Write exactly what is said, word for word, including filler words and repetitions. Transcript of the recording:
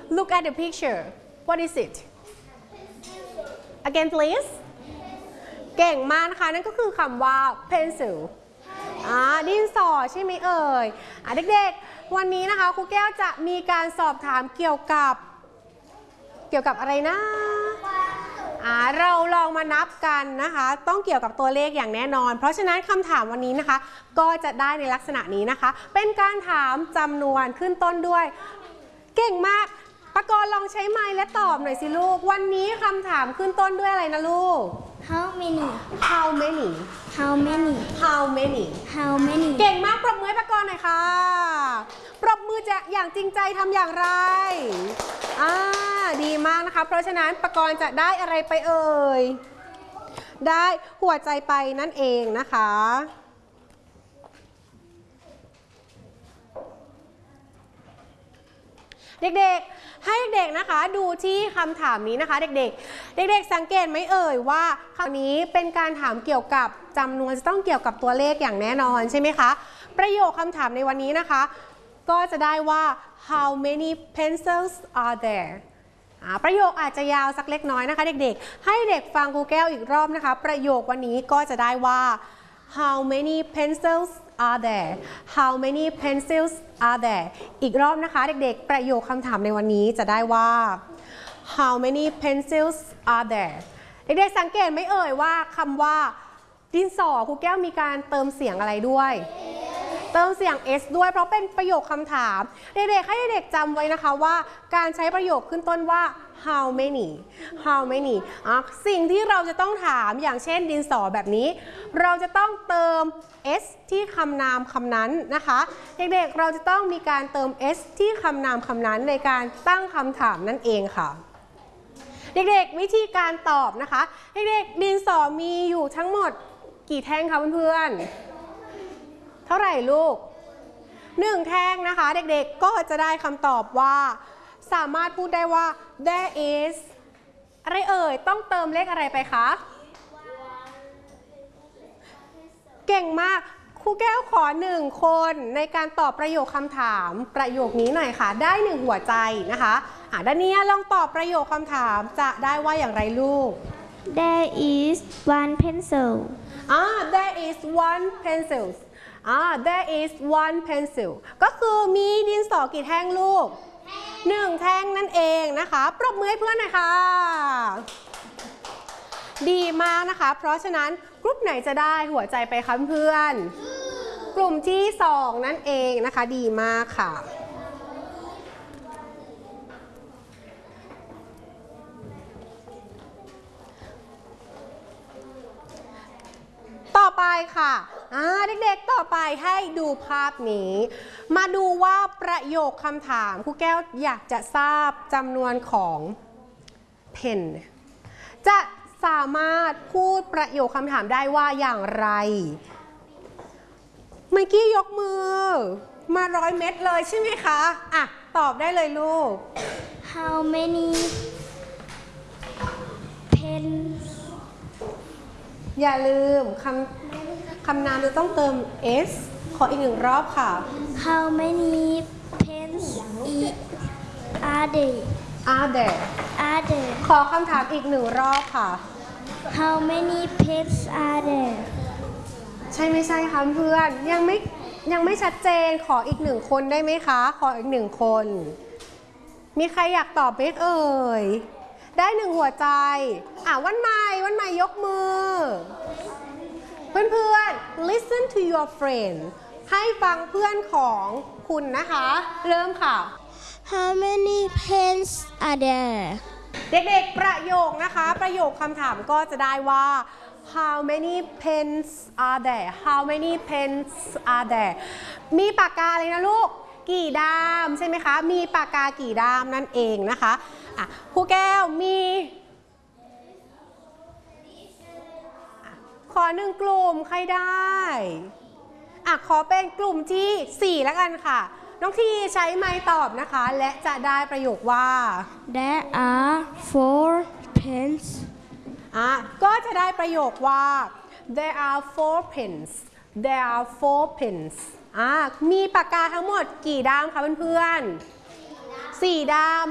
look at the picture what is it again please เก่งมากนะคะนั่นก็คือคำว่า pencil อ่าดินสอใช่ไหมเอ่ยอ่ะเด็กๆวันนี้นะคะครูแก้วจะมีการสอบถามเกี่ยวกับเกี่ยวกับอะไรนะอ่าเราลองมานับกันนะคะต้องเกี่ยวกับตัวเลขอย่างแน่นอนเพราะฉะนั้นคำถามวันนี้นะคะก็จะได้ในลักษณะนี้นะคะเป็นการถามจำนวนขึ้นต้นด้วยเก่งมากปกรณ์ลองใช้ไมค์และตอบหน่อยสิลูกวันนี้คำถามขึ้นต้นด้วยอะไรนะลูก How many How many How many How many How many เก่งมากปรบมือให้ปกรณ์หน่อยค่ะปรบมือจะอย่างจริงใจทำอย่างไรอ่าดีมากนะคะเพราะฉะนั้นปกรณ์จะได้อะไรไปเอ่ยได้หัวใจไปนั่นเองนะคะเด็กๆให้เด็กๆนะคะดูที่คำถามนี้นะคะเด็กๆเด็กๆสังเกตไหมเอ่ยว่าคำนี้เป็นการถามเกี่ยวกับจำนวนจะต้องเกี่ยวกับตัวเลขอย่างแน่นอนใช่ไหมคะประโยคคำถามในวันนี้นะคะก็จะได้ว่า how many pencils are there ประโยคอาจจะยาวสักเล็กน้อยนะคะเด็กๆให้เด็กฟังครูแก้วอีกรอบนะคะประโยควันนี้ก็จะได้ว่า how many pencils are there how many pencils are there อีกรอบนะคะเด็กๆประโยคคำถามในวันนี้จะได้ว่า how many pencils are there เด็กๆสังเกตไหมเอ่ยว่าคำว่าดินสอครูแก้วมีการเติมเสียงอะไรด้วยเติมเสียง s ด้วยเพราะเป็นประโยคคำถามเด็กๆให้เด็กๆจำไว้นะคะว่าการใช้ประโยคขึ้นต้นว่า how many how many อ่ะสิ่งที่เราจะต้องถามอย่างเช่นดินสอแบบนี้เราจะต้องเติม s ที่คำนามคำนั้นนะคะเด็กๆเราจะต้องมีการเติม s ที่คำนามคำนั้นในการตั้งคำถามนั่นเองค่ะเด็กๆวิธีการตอบนะคะเด็กๆดินสอมีอยู่ทั้งหมดกี่แท่งคะเพื่อนๆเท่าไหร่ลูกหนึ่งแท่งนะคะเด็กๆก็จะได้คำตอบว่าสามารถพูดได้ว่า there is อะไรเอ่ยต้องเติมเลขอะไรไปคะเก่งมากครูแก้วขอหนึ่งคนในการตอบประโยคคำถามประโยคนี้หน่อยค่ะได้หนึ่งหัวใจนะคะอ่ะด้านนี้ลองตอบประโยคคำถามจะได้ว่าอย่างไรลูก There is one pencil อ่า there is one pencil อ่า there is one pencil ก็คือมีดินสอกี่แท่งลูกหนึ่งแท่งนั่นเองนะคะปรบมือให้เพื่อนหน่อยค่ะดีมากนะคะเพราะฉะนั้นกลุ่มไหนจะได้หัวใจไปคะเพื่อนกลุ่มที่สองนั่นเองนะคะดีมากค่ะต่อไปค่ะอ่าเด็กๆต่อไปให้ดูภาพนี้มาดูว่าประโยคคำถามครูแก้วอยากจะทราบจำนวนของเพนจะสามารถพูดประโยคคำถามได้ว่าอย่างไรไมกี้ยกมือมาร้อยเม็ดเลยใช่ไหมคะอ่ะตอบได้เลยลูก How many pens อย่าลืมคำคำนามจะต้องเติม s ขออีกหนึ่งรอบค่ะ How many pens are there are there are there ขอคำถามอีกหนึ่งรอบค่ะ How many pens are there ใช่ไม่ใช่คะเพื่อนยังไม่ยังไม่ชัดเจนขออีกหนึ่งคนได้ไหมคะขออีกหนึ่งคนมีใครอยากตอบไหมเอ่ยได้หนึ่งหัวใจอ่ะวันใหม่วันใหม่ยกมือเพื่อนๆ listen to your friend ให้ฟังเพื่อนของคุณนะคะเริ่มค่ะ How many pens are there เด็กๆประโยคนะคะประโยคคำถามก็จะได้ว่า How many pens are there How many pens are there มีปากกาเลยนะลูกกี่ด้ามใช่ไหมคะมีปากกากี่ด้ามนั่นเองนะคะอ่ะครูแก้วมีขอหนึ่งกลุ่มใครได้อ่ะขอเป็นกลุ่มที่สี่แล้วกันค่ะน้องทีใช้ไมค์ตอบนะคะและจะได้ประโยคว่า There are four pens อ่ะก็จะได้ประโยคว่า there are four pens there are four pens อ่ะมีปากกาทั้งหมดกี่ด้ามคะเพื่อนๆสี่ด้าม